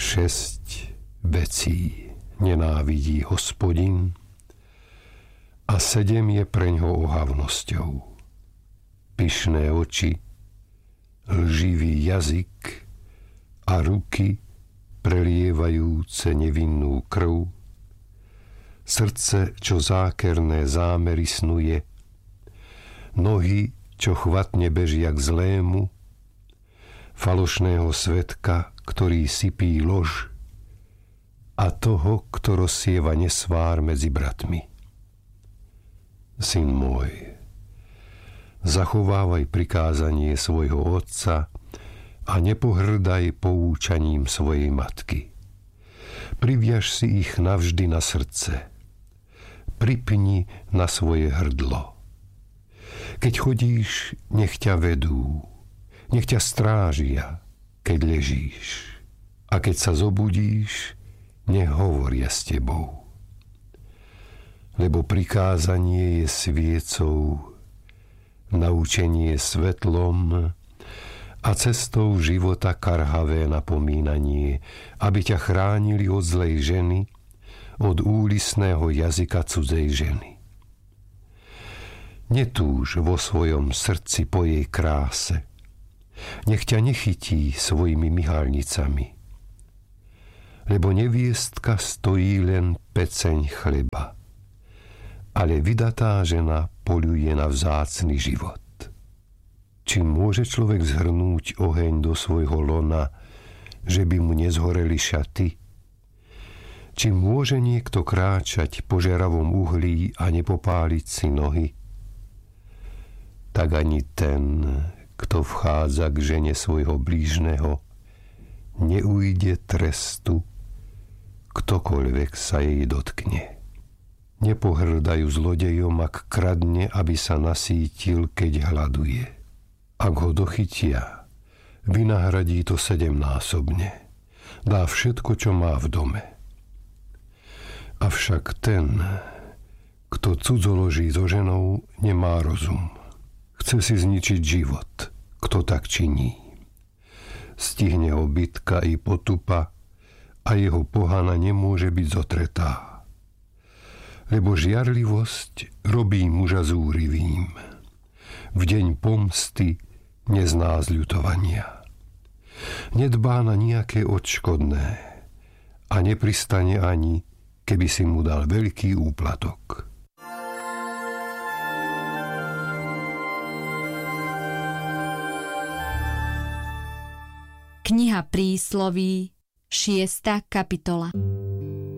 6 vecí nenávidí Hospodin a 7 je preňho ohavnosťou. Pyšné oči, lživý jazyk a ruky prelievajúce nevinnú krv, srdce, čo zákerné zámery snuje, nohy, čo chvatne bežia k zlému, falošného svedka, ktorý sypí lož, a toho, kto rozsieva nesvár medzi bratmi. Syn môj, zachovávaj prikázanie svojho otca a nepohrdaj poučaním svojej matky. Priviaž si ich navždy na srdce. Pripni na svoje hrdlo. Keď chodíš, nech ťa vedú, nech ťa strážia, keď ležíš. A keď sa zobudíš, nech hovoria s tebou. Lebo prikázanie je sviecou, naučenie svetlom a cestou života karhavé napomínanie, aby ťa chránili od zlej ženy, od úlisného jazyka cudzej ženy. Netúž vo svojom srdci po jej kráse, nech ťa nechytí svojimi myhalnicami, lebo neviestka stojí len peceň chleba, ale vydatá žena poľuje na vzácny život. Či môže človek zhrnúť oheň do svojho lona, že by mu nezhoreli šaty? Či môže niekto kráčať po žeravom uhlí a nepopáliť si nohy? Tak ani ten, kto vchádza k žene svojho blížneho, neujde trestu, ktokoľvek sa jej dotkne. Nepohrdajú zlodejom, ak kradne, aby sa nasítil, keď hladuje. Ak ho dochytia, vynahradí to 7-násobne. Dá všetko, čo má v dome. Avšak ten, kto cudzoloží so ženou, nemá rozum. Chce si zničiť život, kto tak činí. Stihne ho bitka i potupa a jeho pohana nemôže byť zotretá. Lebo žiarlivosť robí muža zúrivým. V deň pomsty nezná zľutovania. Nedbá na nejaké odškodné a nepristane ani, keby si mu dal veľký úplatok. Kniha Prísloví, 6. kapitola.